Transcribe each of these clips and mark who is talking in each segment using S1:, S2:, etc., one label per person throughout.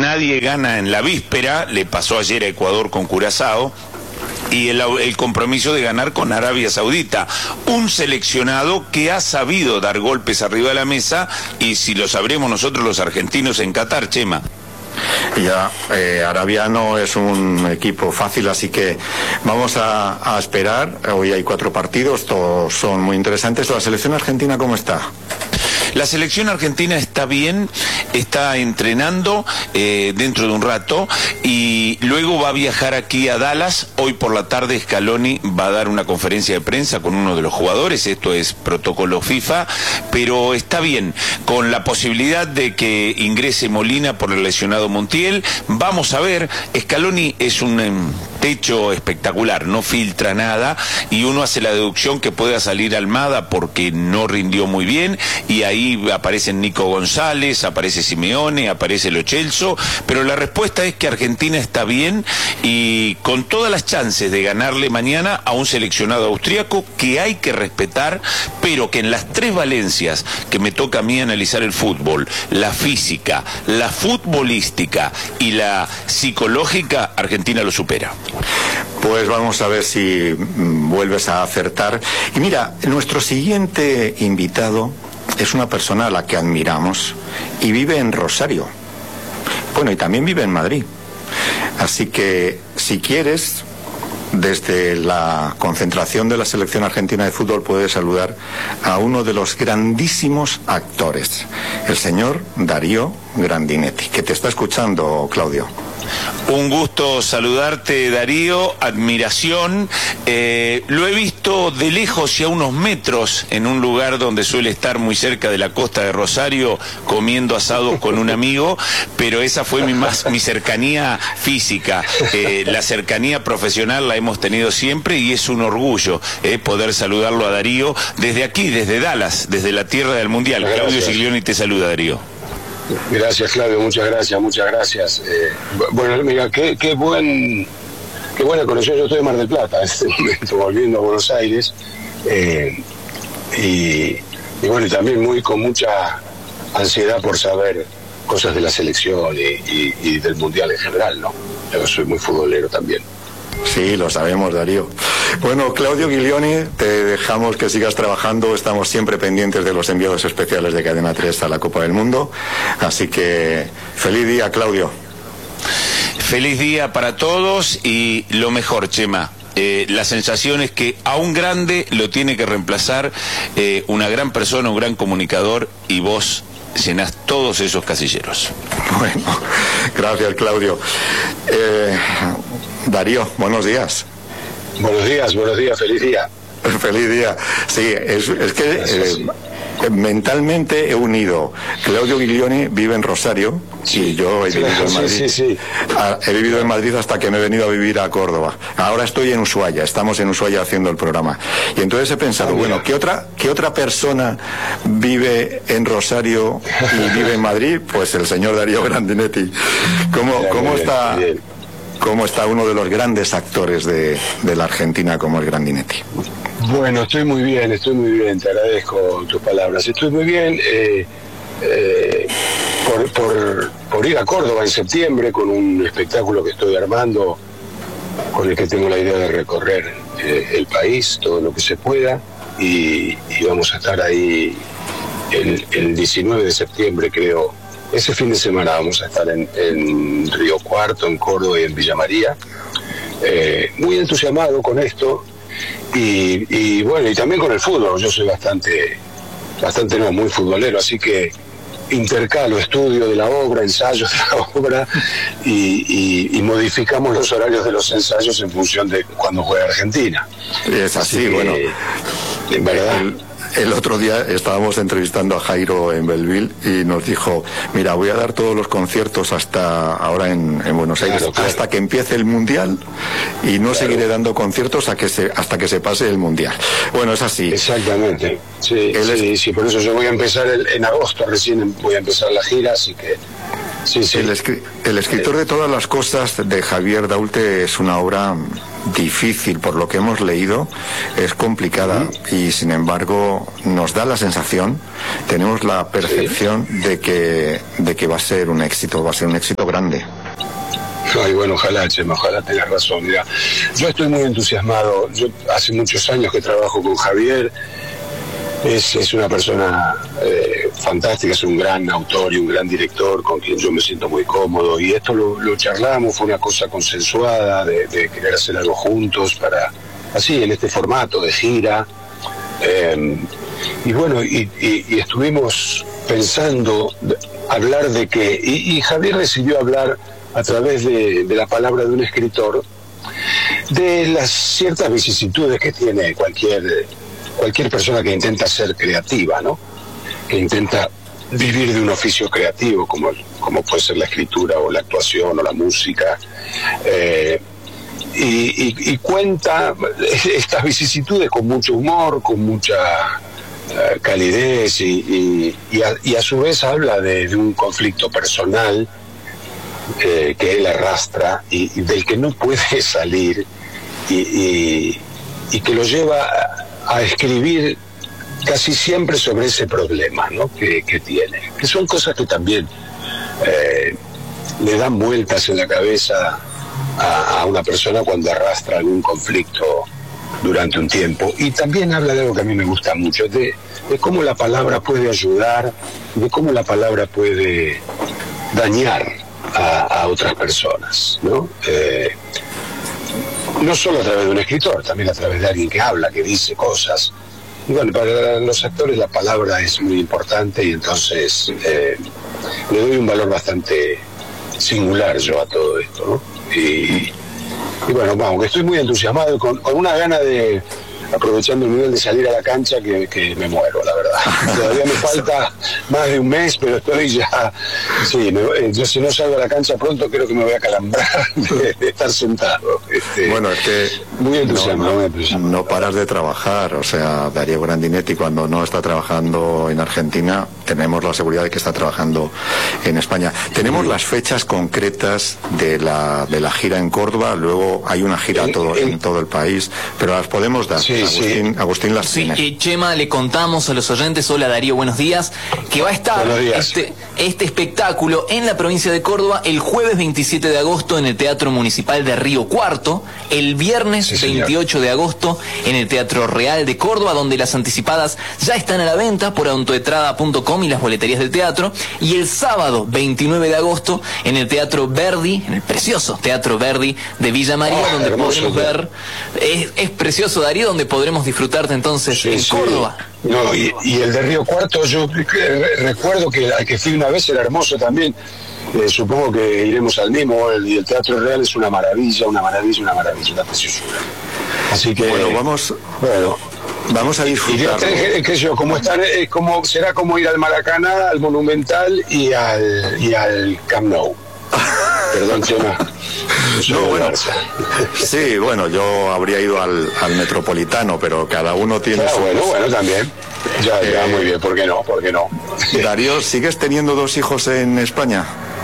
S1: nadie gana en la víspera, le pasó ayer a Ecuador con Curazao, y el compromiso de ganar con Arabia Saudita, un seleccionado que ha sabido dar golpes arriba de la mesa, y si lo sabremos nosotros los argentinos en Qatar, Chema.
S2: Ya, Arabia no es un equipo fácil, así que vamos a esperar. Hoy hay 4 partidos, todos son muy interesantes. ¿La selección argentina cómo está?
S1: La selección argentina está bien, está entrenando dentro de un rato, y luego va a viajar aquí a Dallas. Hoy por la tarde Scaloni va a dar una conferencia de prensa con uno de los jugadores, esto es protocolo FIFA, pero está bien, con la posibilidad de que ingrese Molina por el lesionado Montiel. Vamos a ver, Scaloni es un techo espectacular, no filtra nada, y uno hace la deducción que pueda salir Almada porque no rindió muy bien, y ahí aparecen Nico González, aparece Simeone, aparece Lo Celso, pero la respuesta es que Argentina está bien y con todas las chances de ganarle mañana a un seleccionado austriaco que hay que respetar, pero que en las 3 valencias que me toca a mí analizar el fútbol, la física, la futbolística y la psicológica, Argentina lo supera.
S2: Pues vamos a ver si vuelves a acertar. Y mira, nuestro siguiente invitado es una persona a la que admiramos y vive en Rosario. Bueno, y también vive en Madrid. Así que, si quieres, desde la concentración de la selección argentina de fútbol puedes saludar a uno de los grandísimos actores, el señor Darío Grandinetti, que te está escuchando, Claudio.
S1: Un gusto saludarte, Darío, admiración. Lo he visto de lejos y a unos metros en un lugar donde suele estar muy cerca de la costa de Rosario, comiendo asados con un amigo, pero esa fue mi cercanía física. La cercanía profesional la hemos tenido siempre y es un orgullo poder saludarlo a Darío desde aquí, desde Dallas, desde la tierra del Mundial. Gracias. Claudio Giglioni te saluda, Darío.
S3: Gracias, Claudio, muchas gracias. Bueno, mira, qué buena conexión. Yo estoy en Mar del Plata en este momento, volviendo a Buenos Aires, y bueno, y también con mucha ansiedad por saber cosas de la selección y del Mundial en general, ¿no? Yo soy muy futbolero también.
S2: Sí, lo sabemos, Darío. Bueno, Claudio Giglioni, te dejamos que sigas trabajando. Estamos siempre pendientes de los enviados especiales de Cadena 3 a la Copa del Mundo. Así que, feliz día, Claudio.
S1: Feliz día para todos y lo mejor, Chema. La sensación es que a un grande lo tiene que reemplazar una gran persona, un gran comunicador, y vos llenás todos esos casilleros.
S2: Bueno, gracias, Claudio. Darío, buenos días.
S3: Buenos días, feliz día.
S2: Feliz día. Sí, es que mentalmente he unido. Claudio Giglioni vive en Rosario, sí, y yo he vivido en Madrid. Sí. He vivido en Madrid hasta que me he venido a vivir a Córdoba. Ahora estoy en Ushuaia, estamos en Ushuaia haciendo el programa. Y entonces he pensado, bueno, ¿qué otra persona vive en Rosario y vive en Madrid? Pues el señor Darío Grandinetti. ¿Cómo está uno de los grandes actores de la Argentina como es Grandinetti?
S3: Bueno, estoy muy bien, te agradezco tus palabras. Estoy muy bien por ir a Córdoba en septiembre con un espectáculo que estoy armando, con el que tengo la idea de recorrer el país, todo lo que se pueda, y vamos a estar ahí el 19 de septiembre, creo. Ese fin de semana vamos a estar en Río Cuarto, en Córdoba y en Villa María. Muy entusiasmado con esto y bueno, y también con el fútbol. Yo soy muy futbolero, así que intercalo estudio de la obra, ensayos de la obra y modificamos los horarios de los ensayos en función de cuando juega Argentina.
S2: Es así, bueno.
S3: En verdad.
S2: El otro día estábamos entrevistando a Jairo en Belleville y nos dijo, mira, voy a dar todos los conciertos hasta ahora en Buenos Aires, claro. Hasta que empiece el Mundial, y no seguiré dando conciertos hasta que se pase el Mundial. Bueno, es así.
S3: Exactamente. Sí, por eso yo voy a empezar en agosto, recién voy a empezar la gira, así que... Sí.
S2: El escritor de todas las cosas de Javier Daulte es una obra difícil, por lo que hemos leído, es complicada y sin embargo nos da la sensación, tenemos la percepción de que va a ser un éxito grande.
S3: Ay, bueno, ojalá, Chema, ojalá tengas razón. Mira, yo estoy muy entusiasmado. Yo hace muchos años que trabajo con Javier. Es una persona fantástica, es un gran autor y un gran director con quien yo me siento muy cómodo. Y esto lo charlamos, fue una cosa consensuada de querer hacer algo juntos para, así, en este formato de gira. Y bueno, y estuvimos pensando hablar de que, y Javier decidió hablar a través de la palabra de un escritor, de las ciertas vicisitudes que tiene cualquier persona que intenta ser creativa, ¿no? Que intenta vivir de un oficio creativo, como puede ser la escritura o la actuación o la música, y cuenta estas vicisitudes con mucho humor, con mucha calidez, y a su vez habla de un conflicto personal que él arrastra y del que no puede salir, y que lo lleva a escribir casi siempre sobre ese problema, ¿no? que tiene, que son cosas que también le dan vueltas en la cabeza a una persona cuando arrastra algún conflicto durante un tiempo. Y también habla de algo que a mí me gusta mucho, de cómo la palabra puede ayudar, de cómo la palabra puede dañar a otras personas, ¿no? No solo a través de un escritor, también a través de alguien que habla, que dice cosas. Y bueno, para los actores la palabra es muy importante, y entonces le doy un valor bastante singular yo a todo esto, ¿no? Y bueno, vamos, que estoy muy entusiasmado, con una gana de, aprovechando el nivel de salir a la cancha, que me muero, la verdad. Todavía me falta más de un mes, pero estoy ya... Sí, yo si no salgo a la cancha pronto, creo que me voy a calambrar de estar sentado.
S2: Bueno, es que
S3: muy entusiasmado,
S2: no paras de trabajar. O sea, Darío Grandinetti, cuando no está trabajando en Argentina, tenemos la seguridad de que está trabajando en España. Tenemos las fechas concretas de la gira en Córdoba, luego hay una gira en todo el país, pero las podemos dar. Sí, Agustín las tiene.
S4: Y Chema, le contamos a los oyentes, hola Darío, buenos días, que va a estar este espectáculo en la provincia de Córdoba el jueves 27 de agosto en el Teatro Municipal de Río Cuarto, el viernes 28 de agosto en el Teatro Real de Córdoba, donde las anticipadas ya están a la venta por autoentrada.com y las boleterías del teatro, y el sábado 29 de agosto en el Teatro Verdi, en el precioso Teatro Verdi de Villa María, donde podremos ver, es precioso, Darío, donde podremos disfrutarte entonces en Córdoba.
S3: No, y el de Río Cuarto, yo recuerdo que al que fui una vez era hermoso también. Supongo que iremos al mismo, y el Teatro Real es una maravilla, una preciosura. Así que vamos a disfrutar. Será como ir al Maracaná, al Monumental y al Camp Nou. Perdón, Chema.
S2: No, bueno, sí, bueno, yo habría ido al Metropolitano, pero cada uno tiene su...
S3: Bueno, también. Ya, muy bien, ¿por qué no?
S2: Darío, ¿sigues teniendo 2 hijos en España?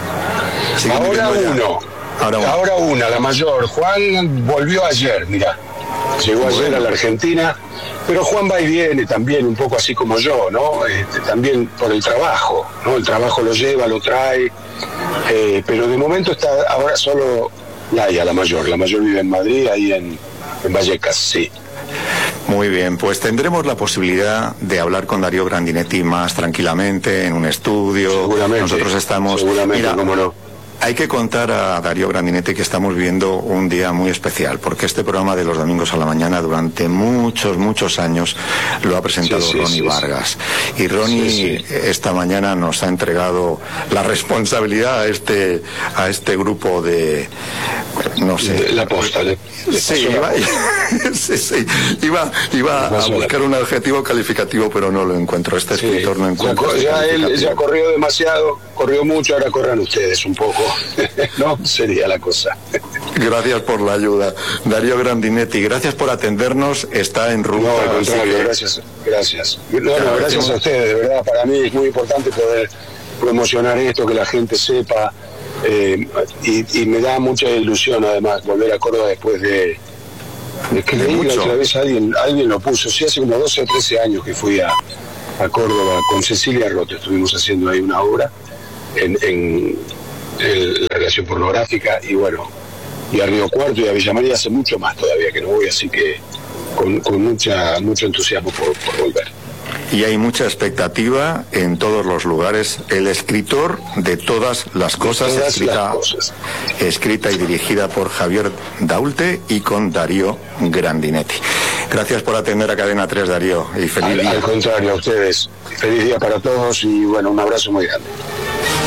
S3: Ahora una, la mayor. Juan volvió ayer, mira. Llegó ayer a la Argentina, pero Juan va y viene también, un poco así como yo, ¿no? También por el trabajo, ¿no? El trabajo lo lleva, lo trae, pero de momento está ahora solo Laia, la mayor vive en Madrid, ahí en Vallecas, sí.
S2: Muy bien, pues tendremos la posibilidad de hablar con Darío Grandinetti más tranquilamente en un estudio.
S3: Seguramente.
S2: Nosotros estamos...
S3: Mira, cómo no.
S2: Hay que contar a Darío Grandinetti que estamos viviendo un día muy especial, porque este programa de los domingos a la mañana durante muchos años lo ha presentado Ronnie Vargas. Y Ronnie esta mañana nos ha entregado la responsabilidad a este grupo de... no sé...
S3: La posta.
S2: Iba a buscar un adjetivo calificativo, pero no lo encuentro. Este escritor no encuentra...
S3: Él ya corrió demasiado, corrió mucho, ahora corran ustedes un poco. No sería la cosa.
S2: Gracias por la ayuda, Darío Grandinetti. Gracias por atendernos. Está en ruta.
S3: No, al contrario, gracias. Gracias a ustedes. De verdad, para mí es muy importante poder promocionar esto, que la gente sepa. Y me da mucha ilusión, además, volver a Córdoba después de Es que leí la otra vez, alguien lo puso, sí, hace como 12 o 13 años que fui a Córdoba con Cecilia Roth, estuvimos haciendo ahí una obra en la relación pornográfica, y bueno, y a Río Cuarto y a Villa María hace mucho más todavía que no voy, así que con mucho entusiasmo por volver.
S2: Y hay mucha expectativa en todos los lugares. El escritor de todas las cosas, escrita y dirigida por Javier Daulte y con Darío Grandinetti. Gracias por atender a Cadena 3, Darío, y feliz día.
S3: Al contrario, a ustedes. Feliz día para todos y bueno, un abrazo muy grande.